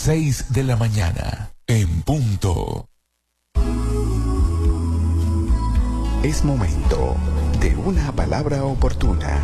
6 de la mañana, en punto. Es momento de una palabra oportuna.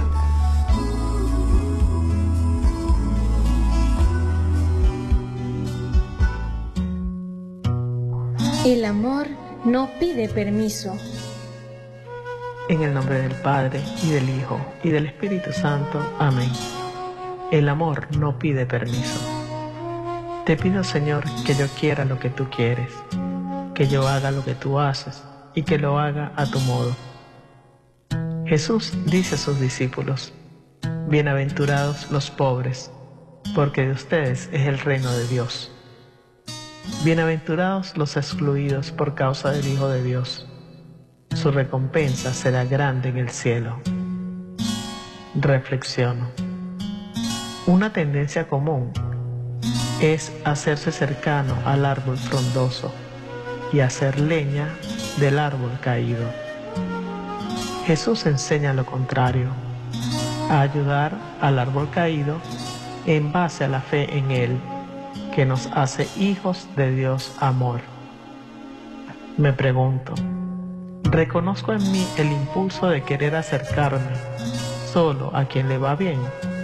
El amor no pide permiso. En el nombre del Padre, y del Hijo, y del Espíritu Santo. Amén. El amor no pide permiso. Te pido, Señor, que yo quiera lo que tú quieres, que yo haga lo que tú haces, y que lo haga a tu modo. Jesús dice a sus discípulos: bienaventurados los pobres, porque de ustedes es el reino de Dios. Bienaventurados los excluidos por causa del Hijo de Dios. Su recompensa será grande en el cielo. Reflexiono. Una tendencia común es hacerse cercano al árbol frondoso y hacer leña del árbol caído. Jesús enseña lo contrario, a ayudar al árbol caído en base a la fe en Él, que nos hace hijos de Dios amor. Me pregunto, ¿reconozco en mí el impulso de querer acercarme solo a quien le va bien?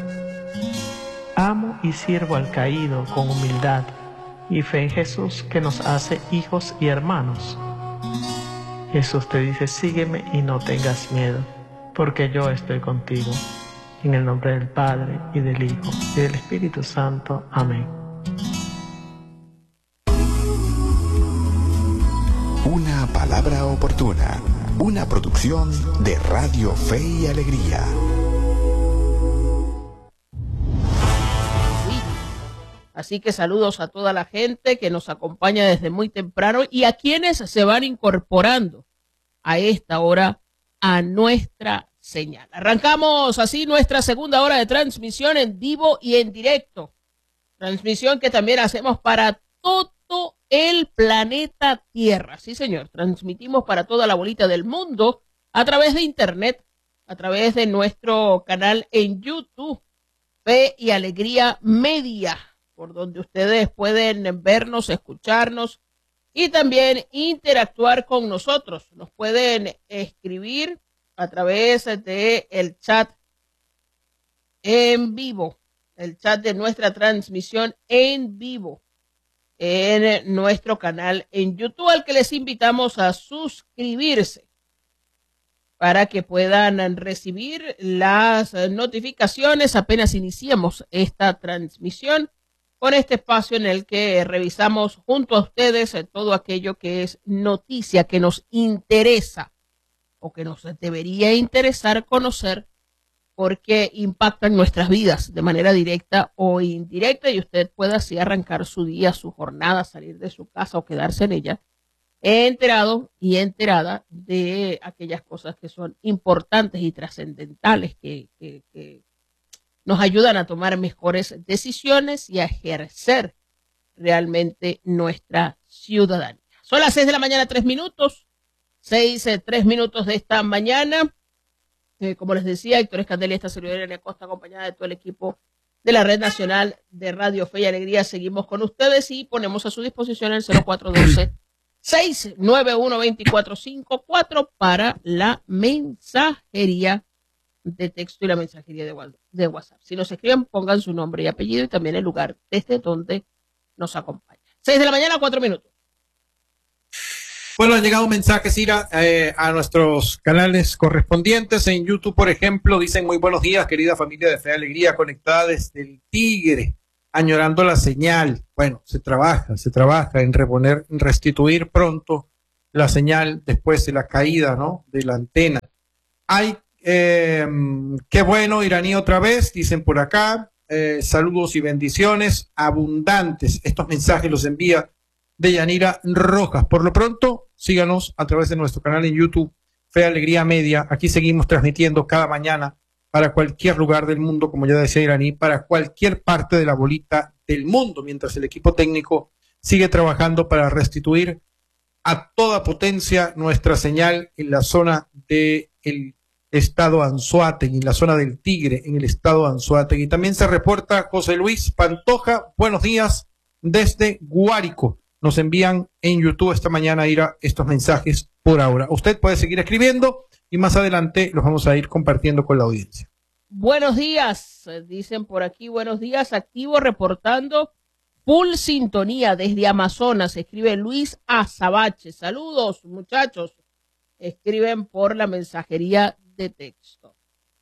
¿Amo y sirvo al caído con humildad y fe en Jesús, que nos hace hijos y hermanos? Jesús te dice: sígueme y no tengas miedo, porque yo estoy contigo. En el nombre del Padre, y del Hijo, y del Espíritu Santo. Amén. Una palabra oportuna. Una producción de Radio Fe y Alegría. Así que saludos a toda la gente que nos acompaña desde muy temprano y a quienes se van incorporando a esta hora a nuestra señal. Arrancamos así nuestra segunda hora de transmisión en vivo y en directo. Transmisión que también hacemos para todo el planeta Tierra. Sí, señor. Transmitimos para toda la bolita del mundo a través de internet, a través de nuestro canal en YouTube, Fe y Alegría Media, por donde ustedes pueden vernos, escucharnos y también interactuar con nosotros. Nos pueden escribir a través de el chat en vivo, el chat de nuestra transmisión en vivo en nuestro canal en YouTube, al que les invitamos a suscribirse para que puedan recibir las notificaciones apenas iniciemos esta transmisión, con este espacio en el que revisamos junto a ustedes todo aquello que es noticia, que nos interesa o que nos debería interesar conocer, porque impactan nuestras vidas de manera directa o indirecta, y usted puede así arrancar su día, su jornada, salir de su casa o quedarse en ella, enterado y enterada de aquellas cosas que son importantes y trascendentales, que nos ayudan a tomar mejores decisiones y a ejercer realmente nuestra ciudadanía. Son las 6 de la mañana, 3 minutos. 3 minutos de esta mañana. Como les decía, Héctor Escandel y esta servidora Irene Acosta, acompañada de todo el equipo de la Red Nacional de Radio Fe y Alegría. Seguimos con ustedes y ponemos a su disposición el 0412-691-2454 para la mensajería de texto y la mensajería de WhatsApp. Si nos escriben, pongan su nombre y apellido y también el lugar desde donde nos acompaña. 6 de la mañana, 4 minutos. Bueno, han llegado mensajes, Ira, a nuestros canales correspondientes. En YouTube, por ejemplo, dicen: muy buenos días, querida familia de Fe y Alegría, conectada desde el Tigre, añorando la señal. Bueno, se trabaja en reponer, en restituir pronto la señal después de la caída, ¿no?, de la antena. Ay, qué bueno, Iraní, otra vez, dicen por acá. Saludos y bendiciones abundantes. Estos mensajes los envía Deyanira Rojas. Por lo pronto, síganos a través de nuestro canal en YouTube, Fe Alegría Media. Aquí seguimos transmitiendo cada mañana para cualquier lugar del mundo, como ya decía Iraní, para cualquier parte de la bolita del mundo, mientras el equipo técnico sigue trabajando para restituir a toda potencia nuestra señal en la zona del estado Anzoátegui, en la zona del Tigre, en el estado Anzoátegui. También se reporta José Luis Pantoja. Buenos días. desde Guárico. Nos envían en YouTube esta mañana estos mensajes por ahora. Usted puede seguir escribiendo y más adelante los vamos a ir compartiendo con la audiencia. Buenos días, dicen por aquí, buenos días, activo reportando full sintonía desde Amazonas, escribe Luis Azabache. Saludos, muchachos, escriben por la mensajería de texto.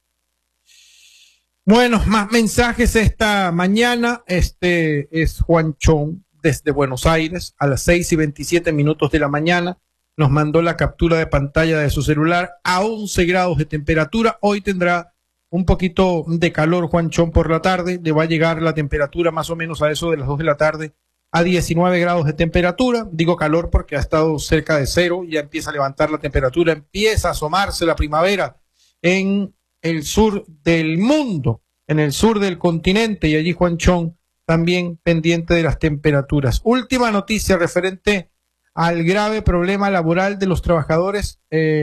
Bueno, más mensajes esta mañana. Este es Juan Chón desde Buenos Aires a las 6:27 de la mañana. Nos mandó la captura de pantalla de su celular a 11 grados de temperatura. Hoy tendrá un poquito de calor Juan Chón por la tarde. Le va a llegar la temperatura más o menos a eso de las 2 de la tarde a 19 grados de temperatura. Digo calor porque ha estado cerca de cero. Ya empieza a levantar la temperatura. Empieza a asomarse la primavera en el sur del mundo, en el sur del continente, y allí Juan Chón también pendiente de las temperaturas. Última noticia referente al grave problema laboral de los trabajadores.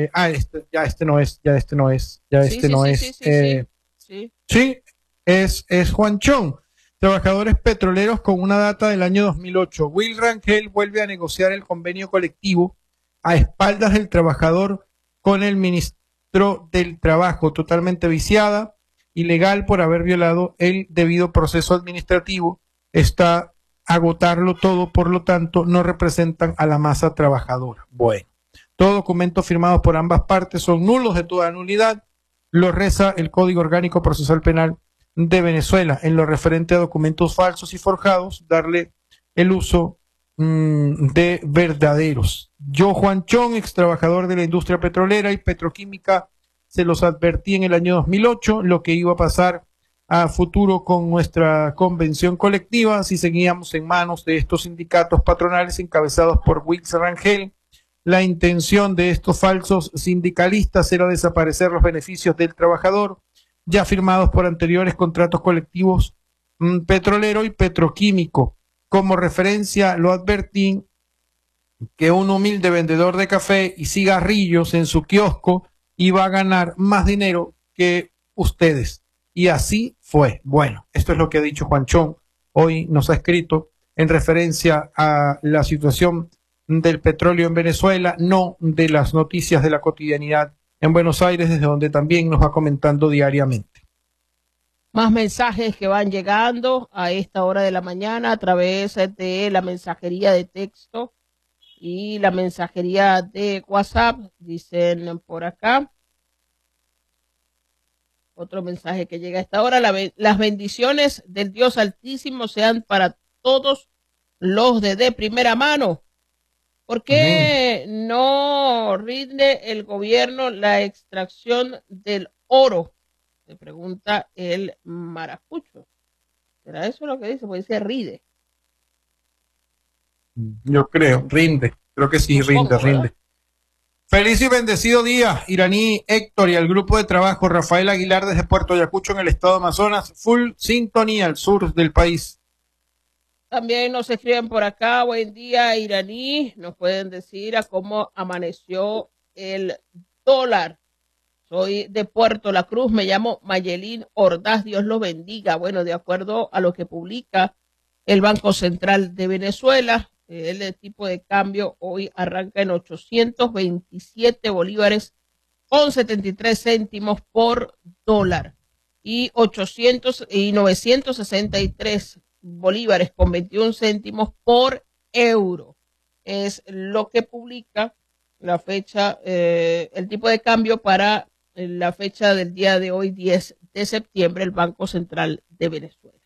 Sí, es Juan Chón. Trabajadores petroleros con una data del año 2008. Will Rangel vuelve a negociar el convenio colectivo a espaldas del trabajador con el ministro del Trabajo, totalmente viciada, ilegal por haber violado el debido proceso administrativo. Está agotarlo todo, por lo tanto no representan a la masa trabajadora. Bueno, todo documento firmado por ambas partes son nulos de toda nulidad, lo reza el Código Orgánico Procesal Penal de Venezuela. En lo referente a documentos falsos y forjados, darle el uso de verdaderos. Yo, Juan Chón, ex trabajador de la industria petrolera y petroquímica, se los advertí en el año 2008 lo que iba a pasar a futuro con nuestra convención colectiva si seguíamos en manos de estos sindicatos patronales encabezados por Wills Rangel. La intención de estos falsos sindicalistas era desaparecer los beneficios del trabajador ya firmados por anteriores contratos colectivos petrolero y petroquímico. Como referencia, lo advertí que un humilde vendedor de café y cigarrillos en su kiosco iba a ganar más dinero que ustedes. Y así fue. Bueno, esto es lo que ha dicho Juan Chón. Hoy nos ha escrito en referencia a la situación del petróleo en Venezuela, no de las noticias de la cotidianidad en Buenos Aires, desde donde también nos va comentando diariamente. Más mensajes que van llegando a esta hora de la mañana a través de la mensajería de texto y la mensajería de WhatsApp, dicen por acá. Otro mensaje que llega a esta hora: las bendiciones del Dios Altísimo sean para todos los de primera mano. ¿Por qué no rinde el gobierno la extracción del oro? Se pregunta el maracucho. ¿Será eso lo que dice? Pues dice rinde. Yo creo, rinde. Creo que sí, rinde, rinde. Feliz y bendecido día, Iraní, Héctor y al grupo de trabajo Rafael Aguilar desde Puerto Ayacucho en el estado de Amazonas. Full sintonía al sur del país. También nos escriben por acá: buen día, Iraní. Nos pueden decir a cómo amaneció el dólar. Soy de Puerto La Cruz, me llamo Mayelín Ordaz, Dios los bendiga. Bueno, de acuerdo a lo que publica el Banco Central de Venezuela, el tipo de cambio hoy arranca en 827 bolívares con 73 céntimos por dólar y 963 bolívares con 21 céntimos por euro. Es lo que publica la fecha, el tipo de cambio para la fecha del día de hoy, 10 de septiembre, el Banco Central de Venezuela.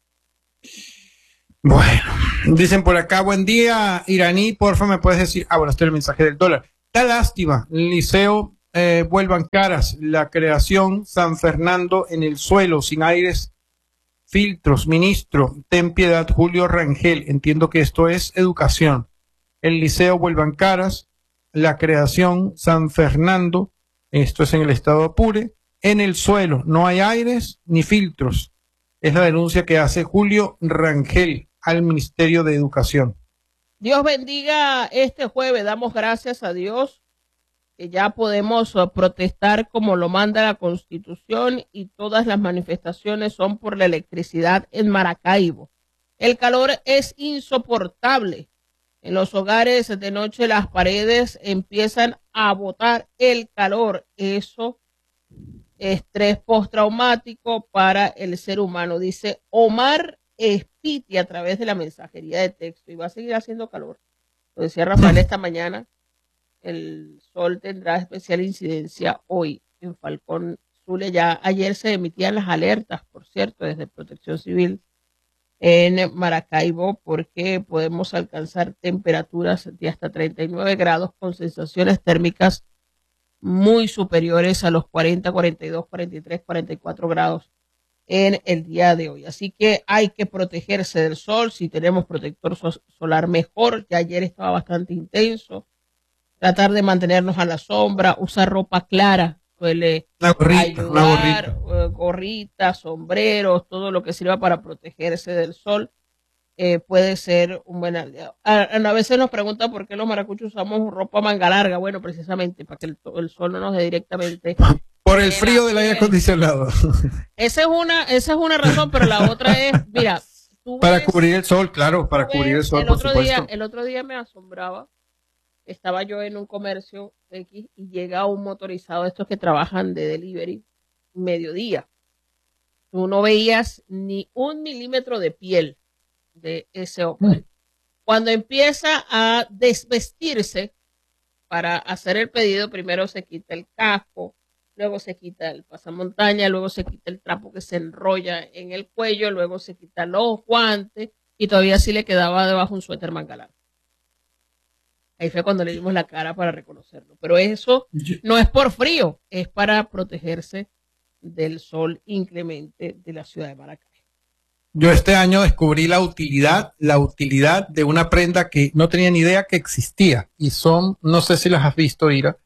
Bueno, dicen por acá: buen día, Iraní, porfa, me puedes decir. Bueno, este es el mensaje del dólar. Da lástima, el liceo vuelvan caras, la creación San Fernando en el suelo, sin aires, filtros, ministro, ten piedad, Julio Rangel. Entiendo que esto es educación. El liceo vuelvan caras, la creación San Fernando, esto es en el estado Apure, en el suelo, no hay aires ni filtros. Es la denuncia que hace Julio Rangel al Ministerio de Educación. Dios bendiga este jueves. Damos gracias a Dios que ya podemos protestar como lo manda la Constitución y todas las manifestaciones son por la electricidad en Maracaibo. El calor es insoportable. En los hogares de noche las paredes empiezan a botar el calor. Eso es estrés postraumático para el ser humano, dice Omar Espiti a través de la mensajería de texto. Y va a seguir haciendo calor. Lo decía Rafael esta mañana. El sol tendrá especial incidencia hoy en Falcón Zulia. Ya ayer se emitían las alertas, por cierto, desde Protección Civil en Maracaibo, porque podemos alcanzar temperaturas de hasta 39 grados con sensaciones térmicas muy superiores a los 40, 42, 43, 44 grados en el día de hoy. Así que hay que protegerse del sol. Si tenemos protector solar, mejor. Ya ayer estaba bastante intenso. Tratar de mantenernos a la sombra, usar ropa clara, suele ayudar, gorritas, sombreros, todo lo que sirva para protegerse del sol, puede ser un buen aliado. A veces nos preguntan por qué los maracuchos usamos ropa manga larga. Bueno, precisamente para que el sol no nos dé directamente. Por el frío del aire acondicionado. Esa es una razón, pero la otra es, mira. Para cubrir el sol, claro, para cubrir el sol, por supuesto. El otro día me asombraba. Estaba yo en un comercio X y llega un motorizado de estos que trabajan de delivery mediodía. Tú no veías ni 1 milímetro de piel de ese hombre. Cuando empieza a desvestirse para hacer el pedido, primero se quita el casco, luego se quita el pasamontaña, luego se quita el trapo que se enrolla en el cuello, luego se quita los guantes y todavía sí le quedaba debajo un suéter manga larga. Ahí fue cuando le dimos la cara para reconocerlo. Pero eso no es por frío, es para protegerse del sol inclemente de la ciudad de Maracay. Yo este año descubrí la utilidad de una prenda que no tenía ni idea que existía. Y son, no sé si las has visto, Ira.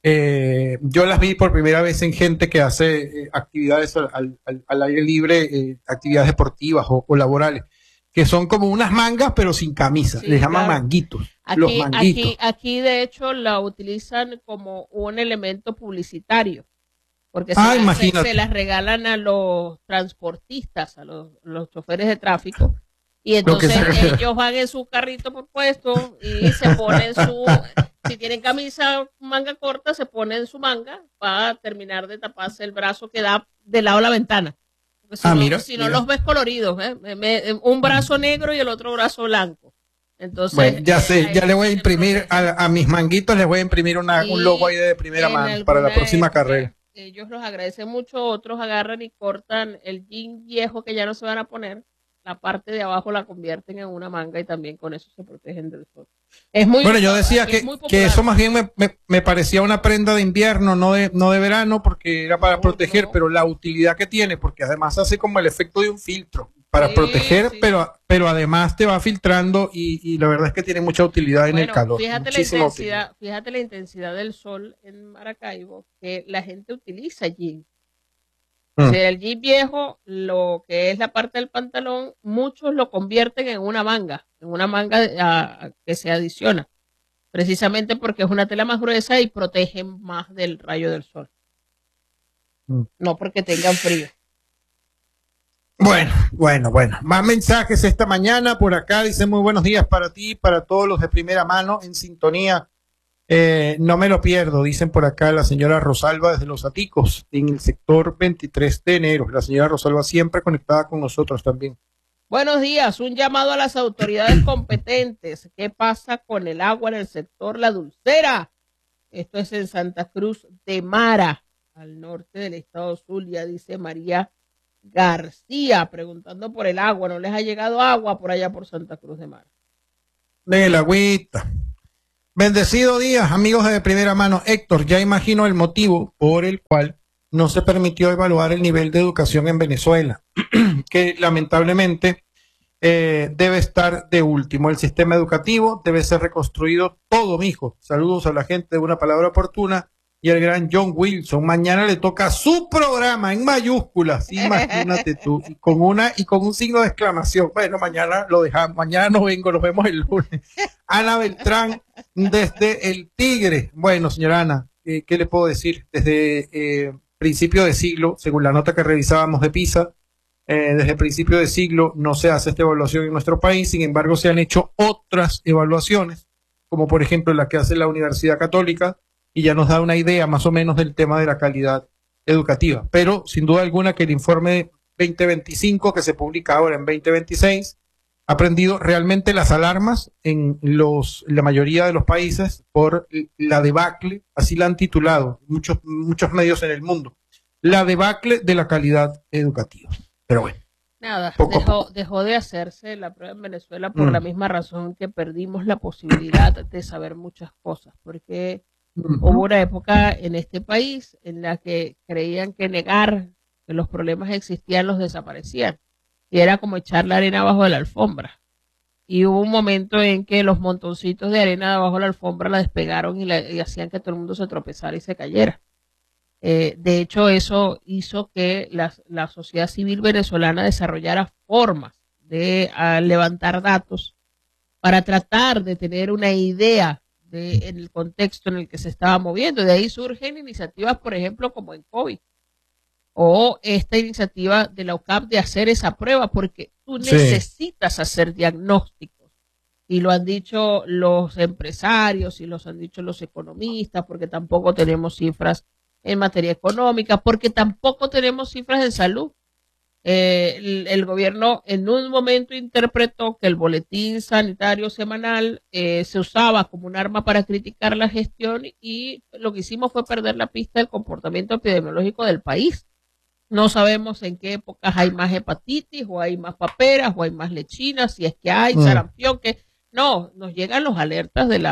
Yo las vi por primera vez en gente que hace actividades al aire libre, actividades deportivas o laborales, que son como unas mangas pero sin camisa, sí, les llaman claro. Manguitos. Los manguitos. Aquí de hecho la utilizan como un elemento publicitario, porque se las regalan a los transportistas, a los choferes de tráfico, y entonces ellos van en su carrito por puesto y se ponen si tienen camisa manga corta, se ponen su manga para terminar de taparse el brazo que da del lado de la ventana. Si no los ves coloridos, un brazo negro y el otro brazo blanco. Entonces, bueno, ya sé, ya le voy a imprimir a mis manguitos, les voy a imprimir un logo ahí de primera mano para la próxima carrera. Ellos los agradecen mucho, otros agarran y cortan el jean viejo que ya no se van a poner, la parte de abajo la convierten en una manga y también con eso se protegen del sol. Es muy bueno, yo decía que eso más bien me parecía una prenda de invierno, no de verano, porque era para proteger, pero la utilidad que tiene, porque además hace como el efecto de un filtro para proteger, sí. Pero además te va filtrando y la verdad es que tiene mucha utilidad en el calor. Fíjate la intensidad del sol en Maracaibo, que la gente utiliza jean. El jean viejo, lo que es la parte del pantalón, muchos lo convierten en una manga que se adiciona, precisamente porque es una tela más gruesa y protege más del rayo del sol. No porque tengan frío. Bueno. Más mensajes esta mañana por acá. Dice muy buenos días para ti, para todos los de primera mano en sintonía. No me lo pierdo, dicen por acá la señora Rosalba desde Los Aticos, en el sector 23 de enero. La señora Rosalba siempre conectada con nosotros también. Buenos días, un llamado a las autoridades competentes. ¿Qué pasa con el agua en el sector La Dulcera? Esto es en Santa Cruz de Mara, al norte del estado Zulia, dice María García, preguntando por el agua. ¿No les ha llegado agua por allá por Santa Cruz de Mara? De la agüita. Bendecido día, amigos de primera mano. Héctor, ya imagino el motivo por el cual no se permitió evaluar el nivel de educación en Venezuela, que lamentablemente debe estar de último. El sistema educativo debe ser reconstruido todo, mijo. Saludos a la gente de Una Palabra Oportuna y al gran John Wilson. Mañana le toca su programa en mayúsculas, imagínate tú, y con un signo de exclamación. Bueno, mañana lo dejamos, mañana no vengo, nos vemos el lunes. Ana Beltrán desde El Tigre. Bueno, señora Ana, ¿qué le puedo decir? Desde principio de siglo, según la nota que revisábamos de PISA, desde el principio de siglo no se hace esta evaluación en nuestro país. Sin embargo, se han hecho otras evaluaciones, como por ejemplo la que hace la Universidad Católica, y ya nos da una idea más o menos del tema de la calidad educativa. Pero sin duda alguna que el informe 2025 que se publica ahora en 2026 ha prendido realmente las alarmas en la mayoría de los países por la debacle, así la han titulado muchos medios en el mundo, la debacle de la calidad educativa. Pero bueno. Nada, Poco dejó de hacerse la prueba en Venezuela por la misma razón que perdimos la posibilidad de saber muchas cosas, porque hubo una época en este país en la que creían que negar que los problemas existían los desaparecían, y era como echar la arena abajo de la alfombra. Y hubo un momento en que los montoncitos de arena debajo de la alfombra la despegaron y hacían que todo el mundo se tropezara y se cayera. De hecho, eso hizo que la sociedad civil venezolana desarrollara formas de levantar datos para tratar de tener una idea en el contexto en el que se estaba moviendo. De ahí surgen iniciativas, por ejemplo, como en COVID, o esta iniciativa de la UCAP de hacer esa prueba, porque tú necesitas hacer diagnósticos. Y lo han dicho los empresarios y los han dicho los economistas, porque tampoco tenemos cifras en materia económica, porque tampoco tenemos cifras en salud. El gobierno en un momento interpretó que el boletín sanitario semanal se usaba como un arma para criticar la gestión, y lo que hicimos fue perder la pista del comportamiento epidemiológico del país. No sabemos en qué épocas hay más hepatitis, o hay más paperas, o hay más lechinas, si es que hay sarampión, que no, nos llegan los alertas de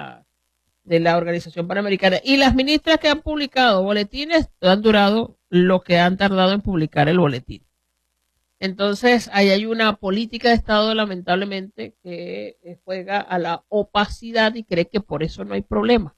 la Organización Panamericana, y las ministras que han publicado boletines han durado lo que han tardado en publicar el boletín. Entonces, ahí hay una política de Estado, lamentablemente, que juega a la opacidad y cree que por eso no hay problema.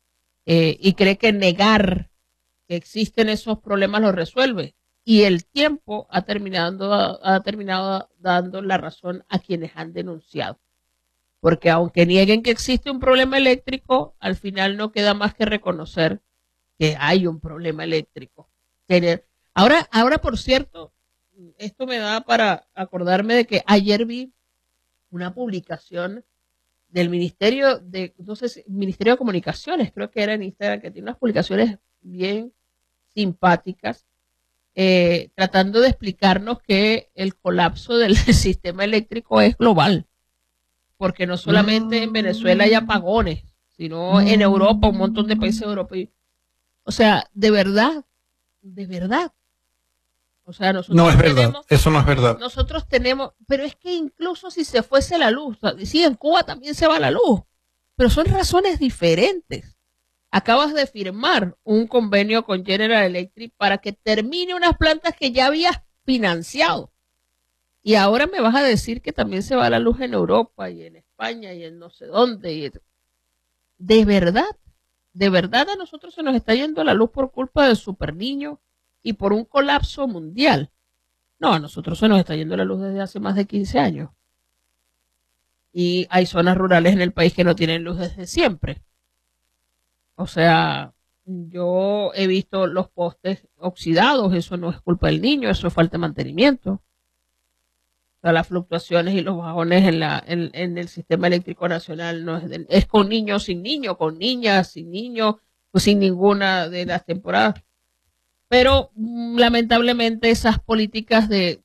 Y cree que negar que existen esos problemas los resuelve. Y el tiempo ha terminado dando la razón a quienes han denunciado. Porque aunque nieguen que existe un problema eléctrico, al final no queda más que reconocer que hay un problema eléctrico. Ahora, por cierto, esto me da para acordarme de que ayer vi una publicación del Ministerio de Comunicaciones, creo que era en Instagram, que tiene unas publicaciones bien simpáticas, tratando de explicarnos que el colapso del sistema eléctrico es global, porque no solamente en Venezuela hay apagones, sino en Europa, un montón de países europeos. O sea, de verdad. O sea, nosotros no es verdad, eso no es verdad. Nosotros tenemos, pero es que incluso si se fuese la luz, sí, en Cuba también se va la luz, pero son razones diferentes. Acabas de firmar un convenio con General Electric para que termine unas plantas que ya habías financiado. Y ahora me vas a decir que también se va la luz en Europa y en España y en no sé dónde. De verdad a nosotros se nos está yendo la luz por culpa del super niño y por un colapso mundial. No, a nosotros se nos está yendo la luz desde hace más de 15 años. Y hay zonas rurales en el país que no tienen luz desde siempre. O sea, yo he visto los postes oxidados, eso no es culpa del niño, eso es falta de mantenimiento. O sea, las fluctuaciones y los bajones en el sistema eléctrico nacional no es con niños, sin niños, con niñas, sin niños, pues sin ninguna de las temporadas. Pero lamentablemente esas políticas de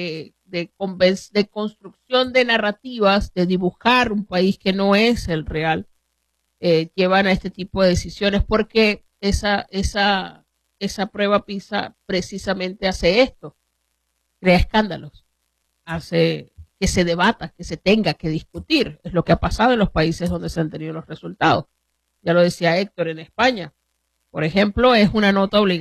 construcción de narrativas, de dibujar un país que no es el real, llevan a este tipo de decisiones, porque esa prueba PISA precisamente hace esto, crea escándalos, hace que se debata, que se tenga que discutir. Es lo que ha pasado en los países donde se han tenido los resultados. Ya lo decía Héctor, en España, por ejemplo, es una nota obligada